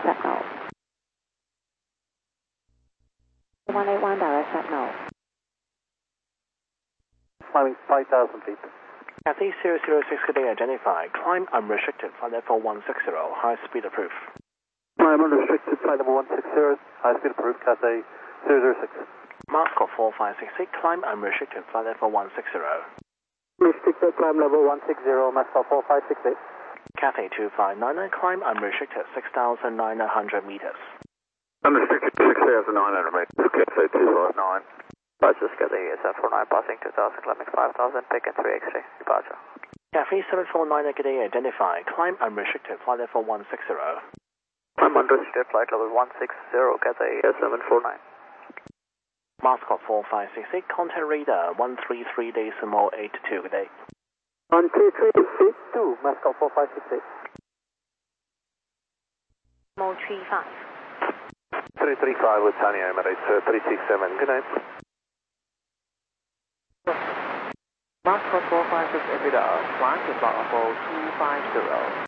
set no. 181 direct set no. Climbing 5,000 feet. Cathay 006 today identified. Climb unrestricted, flight level 160, high speed approved. Climb unrestricted, flight level 160, high speed approved, Cathay 006. Moscow 4568, climb unrestricted, flight level 160. Restricted, climb level 160, Moscow 4568. Cathay 2599, climb unrestricted, 6,900 meters. Unrestricted, 6,900 meters, Cathay 259. Departure Cathay 749, passing 2,000, climbing 5,000, taking 3 X-ray, departure. Cathay 749 today identified. Climb unrestricted, flight level 160. Climb unrestricted, flight level 160, Cathay 749. Moscow 4568, contact radar 133.82 today. 133.82, Moscow 4568. Mo 35. 335 with Tanya, Emirates 327, good night. Moscow 456 radar, flight is level 250.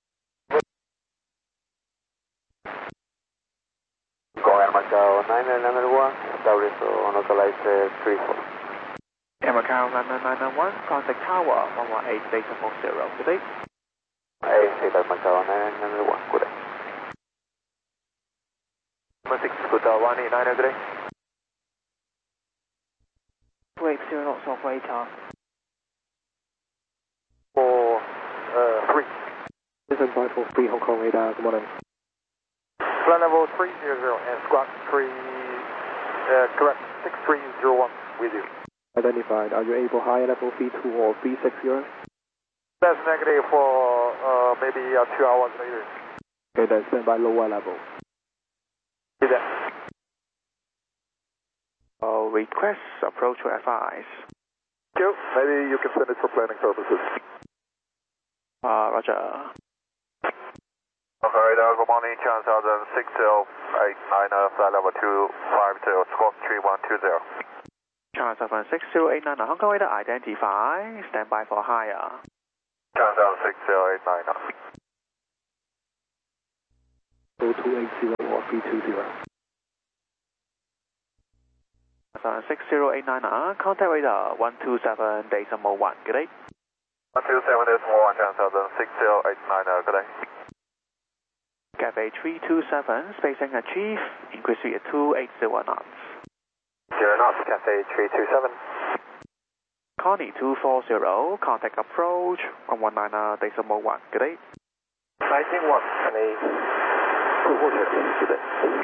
Going Macau 9991, WSO localized 34. Air Macau 9991, contact tower 118.0, good day. AC by Macau 9991, good day. 16 Hotel 189, good day. 280 knots operator. 3. This is 543 Hong Kong radar, good morning. Flight level 300 and squawk 3, correct, 6301 with you. Identified, are you able higher level V2 or V60? That's negative for maybe 2 hours later. Okay, then stand by lower level. See that. Request approach to FIs. You. Maybe you can send it for planning purposes. Roger. Okay, radar, good morning, chance 6089, flight level 250, squawk 3120. Chance 6089, Hong Kong radar identify, stand by for higher. Chance 6089. 0280 or V20. 6089, contact radar 127.1, good day. 127.1, chance 6089, good day. Cathay 327, spacing achieved, increase speed at 280 knots. 0 knots, Cathay 327. Connie 240, contact approach 119.1, good day. 91, Connie 240, good day.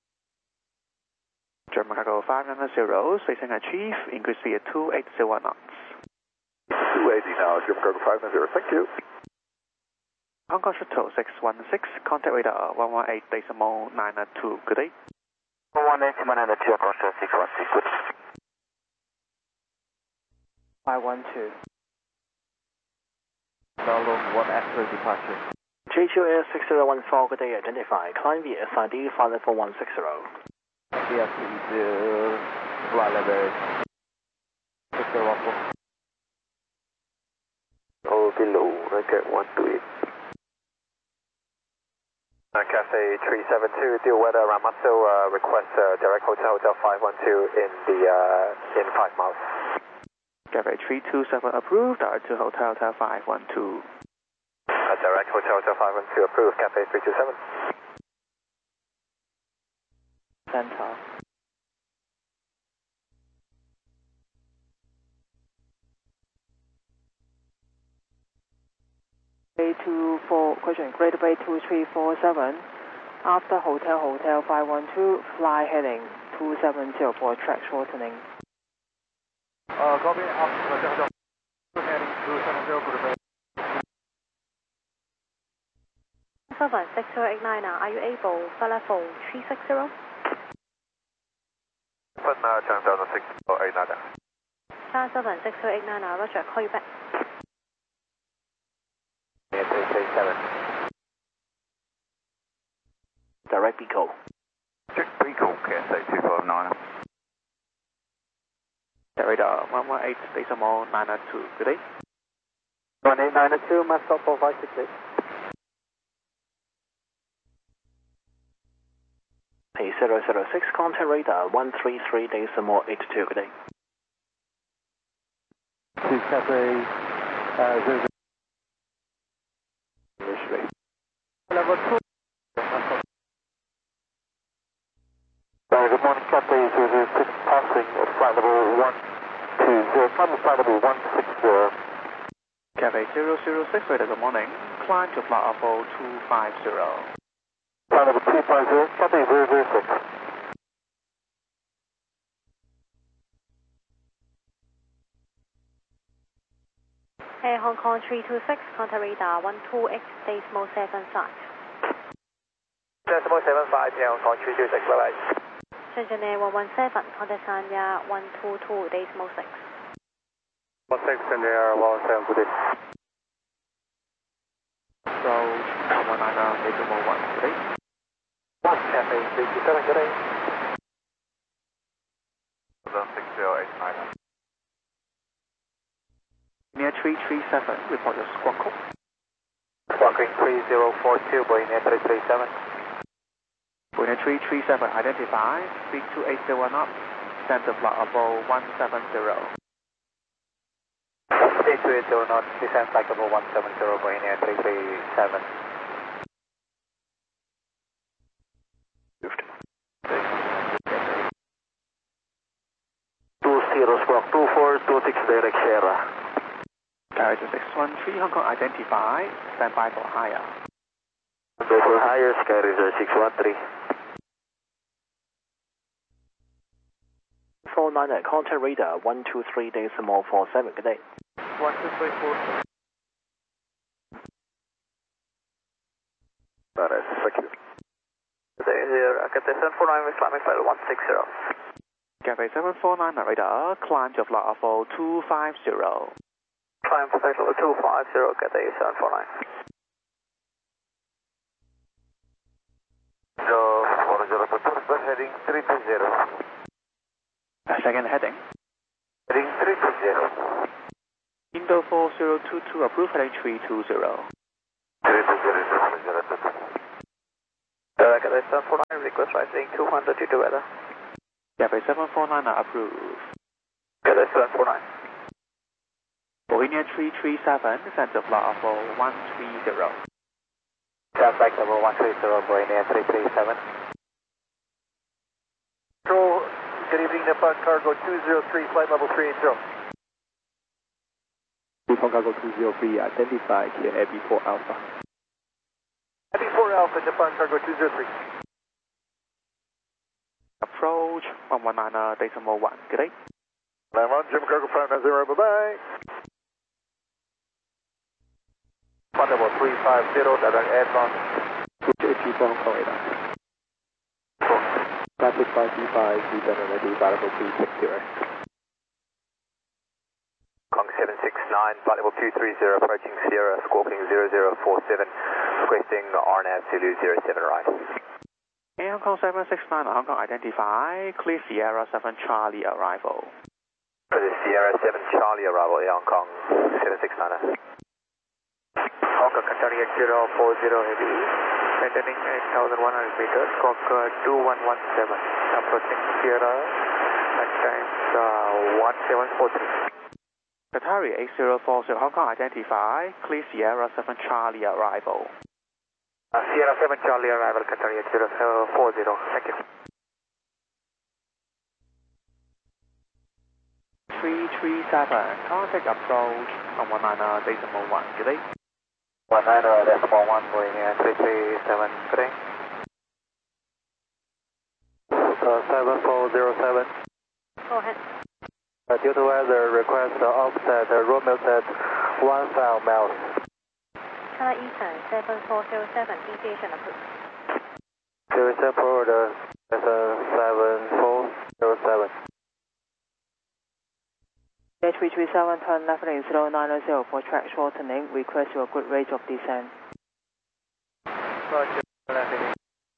German Cargo 590, spacing achieved, increase speed at 280 knots. 280 now, German Cargo 590, thank you. Hong Kong Shuttle 616, contact radar 118.92, good day. 118.92, Hong Kong Shuttle 616, good. 512. Download 1 after departure. JQ Air 6014, good day identified. Climb via SID, flight level 160. Flight level 614. Oh, below, okay, 128. Cathay 372, deal weather around Matsu, request direct hotel 512 in 5 miles. Cathay 327 approved, direct to hotel 512. Direct hotel 512 approved, Cathay 327. Center. Question, Greater Bay 2347, after Hotel 512, fly heading 270 for track shortening. Copy, Hotel heading 270 for the bay. 76089, are you able, flight level 360? Chance 6089. Chance 76089, Roger, call you back. 337. Direct Pico. Check Pico, Cathay 259. Radar 118.92, good day. 1892, Moscow 4568. 006, contact radar 133.82, good day. To Cathay 00. Level 2. Good morning, Cathay 006, passing at flight level 120, climbing flight level 160. Cathay 006, radar, good morning. Climb to flight level 250. Flight level 250, Cathay 006. Air Hong Kong 326, contact radar 128.75. Decimal 75, Air Hong Kong 326, bye-bye. Shenzhen Air 117, contact Sanya 122.6. 16 in the air, 17, good day. Approach 119.1, good day. Cathay 327, good day. 6089. Near 337, report your squawk code. Squawking 3042, Boeing 337. Boeing 337, identify, speed 2801 up, center flight above 170. 8280 knots, descent flight level 170, Boeing 337. Squawk 2426 direct Sierra. Carrier 613, Hong Kong identify, stand by for higher. Go for higher, Carrier 613. 49 at contact radar 123.47, good day. 1234. Alright, thank you. Here, Cathay 749, climbing flight 160. Cathay 749 radar, climb to flight level 250. Climb for flight level 250, Cathay 749. So, 40 heading 320. Second heading. Heading 320. Indo 4022, approved heading 320. 320. Cathay 749, request rising 200 to weather. Cathay 749 approved. Cathay 749. Bohemian 337, center flight level 130. Stand flight level 130, Boeing 337. Control, good evening, Nippon Cargo 203, flight level 380. Nippon Cargo 203, identify here AB4 Alpha. AB4 Alpha, Nippon Cargo 203. Approach 119.1, good day. 91, Jim Cargo 590, bye-bye. Flight level 350, direct advance. 284 Hong Kong radar. Traffic 525, regenerate flight level 360. Kong 769, flight level 230, approaching Sierra, squawking 0047, requesting RNAV Zulu 07 right. Air Hong Kong 769, Hong Kong identify, clear Sierra 7 Charlie arrival. For the Sierra 7 Charlie arrival, Air Hong Kong 769. Hong Kong Qatar 8040 heavy, maintaining 8,100 meters, squawk 2117, approaching Sierra at times 1743. Qatari 8040, Hong Kong identify, clear Sierra 7 Charlie arrival. Sierra 7 Charlie arrival, Qatar 8040, thank you. 337, contact approach 119.1, good day. 190.1, Boeing 337, good day. 7407. Go ahead. Due to weather, request offset road mile at 1,000 miles. China Eastern 7407, deviation approved. There is a forwarder, 7407. H337, turn left lane 0900 for track shortening. Request your good rate of descent. Roger, left lane.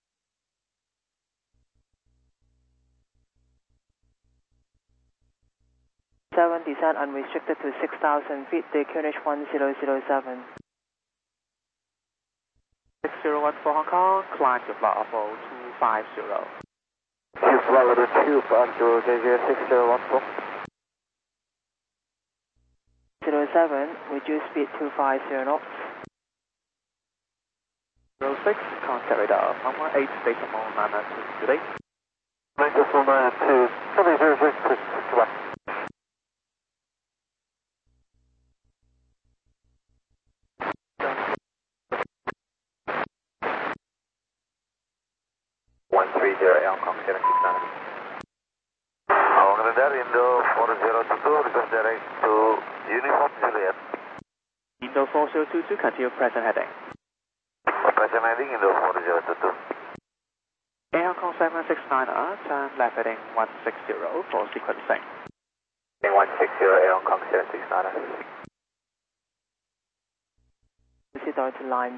Descent unrestricted to 6,000 feet, the QNH 1007. 6014 Hong Kong, climb to flight level 250. flight level 2 Banjo JJ6014. 07, reduce speed to 50 knots. 06, contact radar 118.992, good day. 992, copy 06, goodbye. Hong Kong 769. Hong Radar Indo 4022, request direct to Uniform Juliet. Indo 4022, continue present heading. Present heading Indo 4022. Air Hong Kong 769, turn left heading 160 for sequencing. 160, Air Hong Kong 769. Proceed on to lines.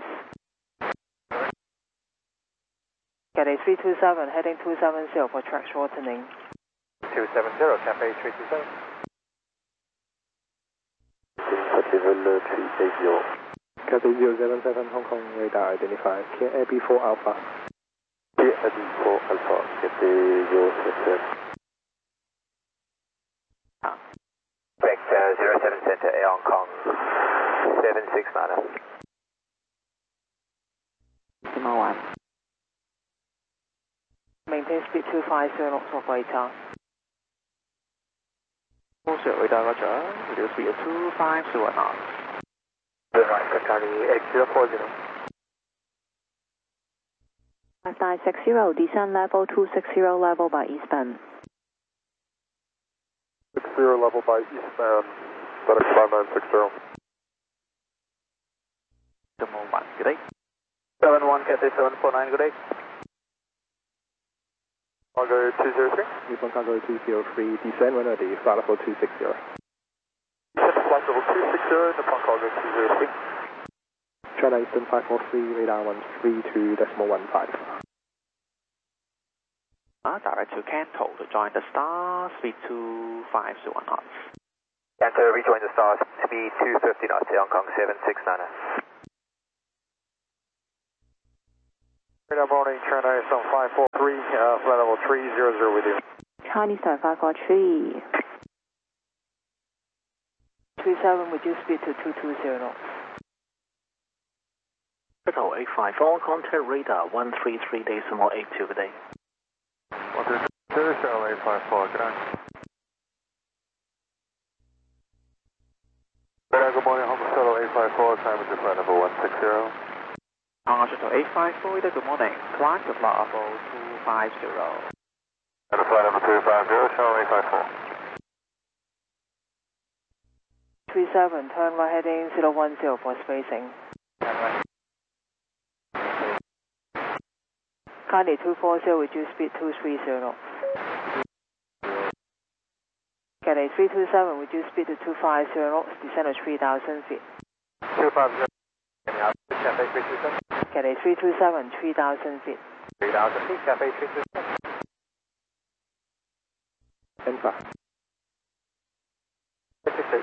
Cathay 327, heading 270 for track shortening. 270, Cathay 327. Level 380. Cathay 077 Hong Kong radar identified. Clear Air B4 Alpha. Clear Air B4 Alpha, Cathay 077. Vector 07 Center, Air Hong Kong 769. Decimal 1. Maintain speed 250 knots operator. 40 radar, roger. Reduce speed to 250 knots. Right, Qatari 8040. 5960, descend level 260 level by eastbound. 60 level by eastbound, FedEx 5960. Decimal 1, good day. 71, Cathay 749, good day. Cargo 203. Nippon Cargo 203, descend when ready, flight level 260. Flight level 260, Nippon Cargo 203. China Eastern 543, radar 132.15. Direct to Canton to join the star, speed 250 knots. Canton, rejoin the stars, speed 250 knots, Air Hong Kong 769. Radar morning, China Eastern 543, flight level 300 with you. Chinese 543. 37, reduce speed to 220 knots. Hotel 854, contact radar 133.82 today. 132, Channel 854, good night. Radar, good morning, Hong Kong Shuttle 854, time is flight level 160. Hong Kong Shuttle 854, good morning. Climb to flight level 250. And flight level 250, Channel 854. 37, turn right heading 010 for spacing. Kylie 240, reduce speed 230 knots. Cathay 327, reduce speed to 250 knots, descend to 3,000 feet. 250, Cathay 327. Cathay 327, 3,000 feet. 3,000 feet, Cathay 327. Enter. 56.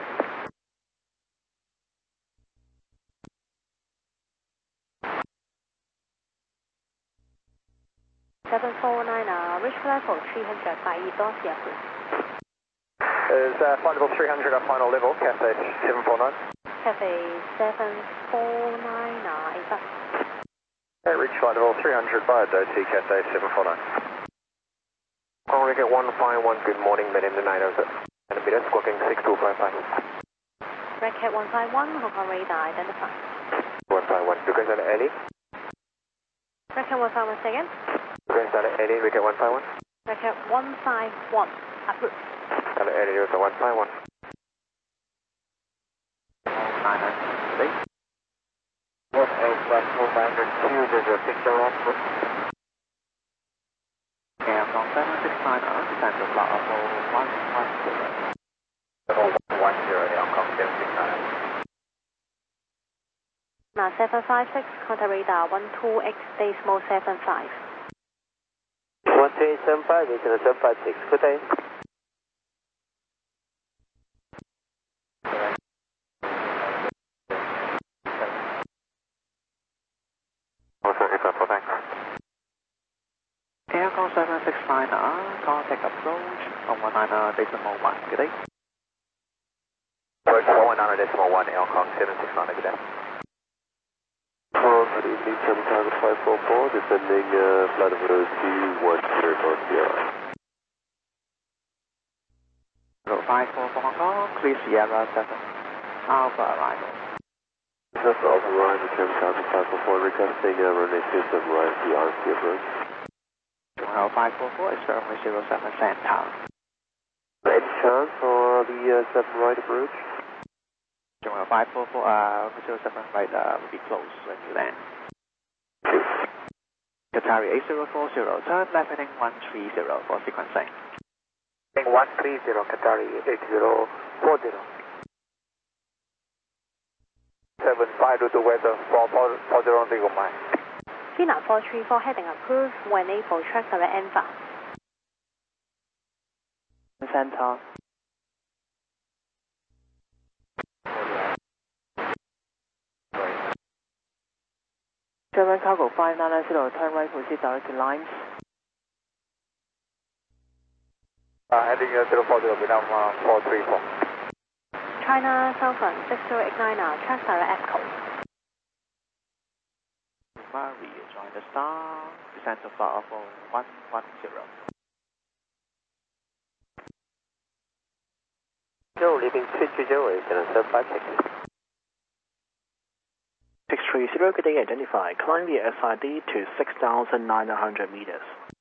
Reach level 300 by East Airport. Is flight level 300 our final level, Cathay 749. Cathay 749, Okay, reach flight level 300 by Doty, Cathay 749. Hong Ricket 151, good morning, my name is 900. And a minute, squawking 6255. Red Cat 151, Hong Kong radar identified. 151, you guys are at Annie? Red Cat 151 second. You guys are at Annie, Ricket 151. Red Cat 151, approved. And at Annie, Ricket 151. 992, 1814902, there's a picture on. Air Hong Kong 769, descend to flight level 110. Level 110, Air Hong Kong 769. Now 756, contact radar 128.75. 12875, this is 756, good day. Air Call 769, contact approach 119.1, good day. 119.1, Air Call 769, good day. Good evening, German Cargo 544, descending flight of 210 North Sierra. 544 Hong Kong, clear Sierra 7, Alpha arrival. That's Alpha arrival, German Cargo 544, requesting runway 27 right, the RC approach. 544 is runway 07 Sand Tower. Any chance for the 7 right approach? 544, 07 right will be close when you land. Qatari 8040, turn left heading 130 for sequencing. 130, Qatari 8040. 75 to the weather, 40 on the mile. China 434 heading approved, when able track direct Enfa. Center. German Cargo 5990, turn right, proceed direct to lines. Heading 040, Vietnam 434. China Southern 6089, track direct Echo. Maria, join the star, descend to flight of 110. Joe, leaving 330, and 5 taxi. 630, good day, identify. Climb the SID to 6,900 meters.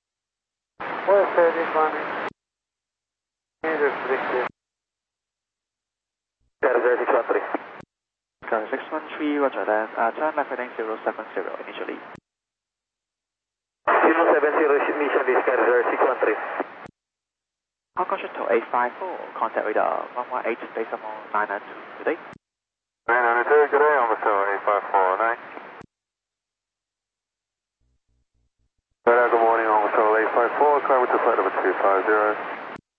131 meters, predicted. 0613. Current 613, roger that. Turn left heading 070 initially. 070, mission is 0613. Hong Kong Shuttle 854, contact radar 118.992, good day. 992, good day, Alpha 854, 9. Good morning, Alpha 854, climb to flight number 250.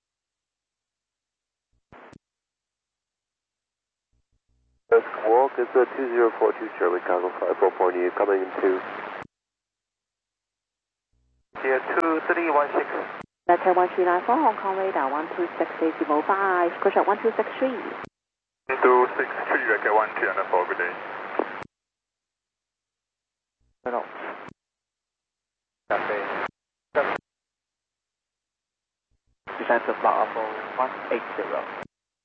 Walk is 2042 Charlie Cargo 5448 coming into Tier 2316. Delta 1394 Hong Kong radar 126.805, push up 1263. 263, Record 124, good day. Hello. Descend to flight of 180.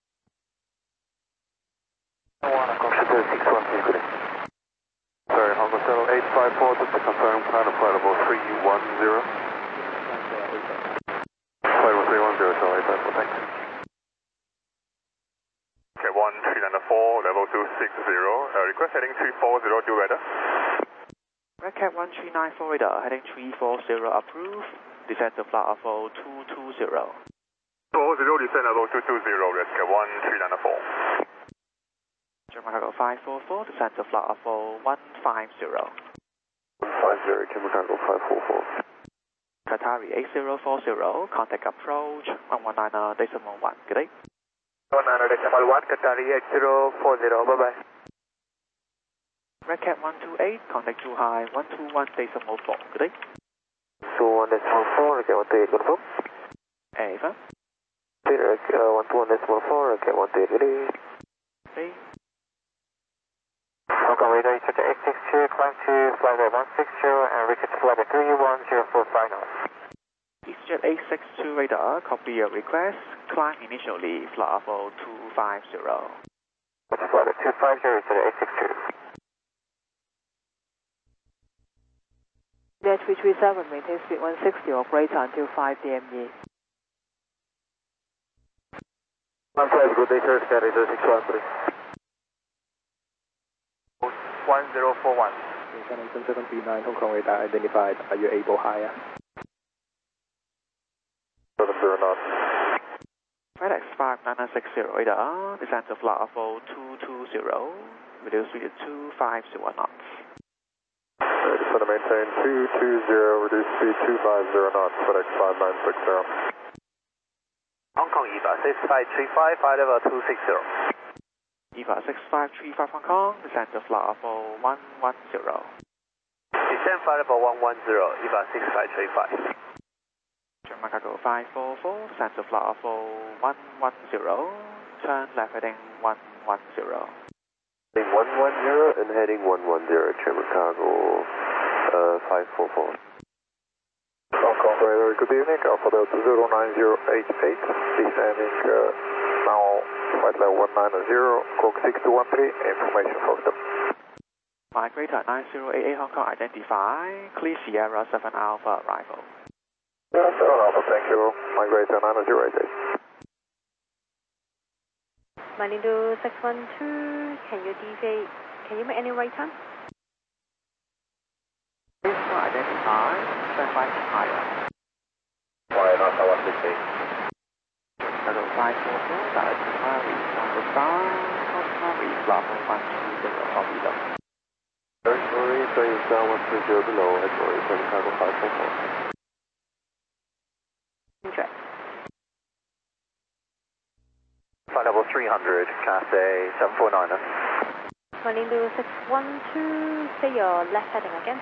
Sorry, Hong Kong Shuttle 854, just to confirm, plan of flight level 310. Flight level 310, so 854, thanks. Okay, 1394, level 260, request heading 340, due weather. Red Cat 1394 radar, heading 340 approved, descend to flight of 220. 40, descend level 220, Red Cat 1394. German Cargo 544, descend to flight of 150. 150, German Cargo 544. Qatari 8040, contact approach 119.1, good day. 119.1, Qatari 8040, bye-bye. Red Cat 128, contact Zhuhai 121.4, good day. 21.4, okay, 128, confirm. Ava. 121.4, okay, 128, good day. Okay. Hong Kong radar, you check the 862, climb to flight level 160 and reach it to flight level 31045 knots. EasyJet 862 radar, copy your request, climb initially, flight level 250. What's flight level 250 to the 862? Jet 337, maintain speed 160, operator until 5 DME. 15, good day, sir, Sky Radar 613. 1041. Descending 739, Hong Kong radar identified. Are you able higher? 70 knots. FedEx 5960 radar, descend to flight of 220, reduce speed to 250 knots. Descend to maintain 220, reduce speed 250 knots, FedEx 5960. Hong Kong EVA 6535, flight level 260. EVA 6535 Hong Kong, descend to flight of 110. Descend flight level 110, EVA 6535. Lima Cargo 544, send to flight level 110, turn left heading 110. Heading 110 and heading 110, German Cargo 544. Operator, good evening, Alpha Delta 09088, descending now flight level 190, Cork 6213, information for them. Migrator 9088 Hong Kong identify, clear Sierra 7 Alpha arrival. Yeah, 7 Alpha, thank you. Migrator 9088. Manitou 612, can you deviate? Can you make any right turn? Please identify, stand by for higher. Why not 160? Cargo 544, direct inquiry, Tango Star, inquiry, level 120, copy them. Territory, phase down 130 below, headquarters, German Cargo 544. Inject. Flight level 300, Class A 749. Manitou 612, say your left heading again.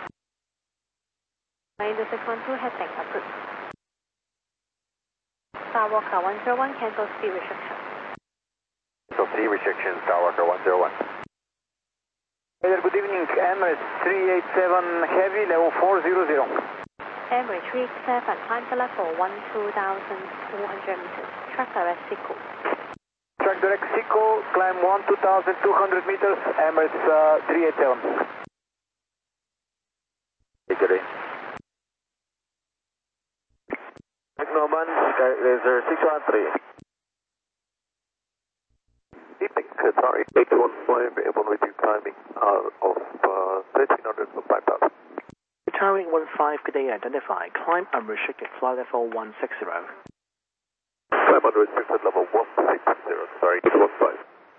Manitou 612, heading approved. Skywalker 101, cancel speed restriction. So speed restrictions, Skywalker 101. Good evening, Emirates 387 Heavy, level 400. Emirates 387, climb to level 12,200 meters. Track direct Seco. Track direct Seco, climb 12,200 meters, Emirates 387. Victory. Norman, Sky Laser 613. Sorry, 81.5, able reaching timing of 1300 for 5,000. Retiring 15, good day, identify, climb unrestricted, flight level 160. Climb unrestricted level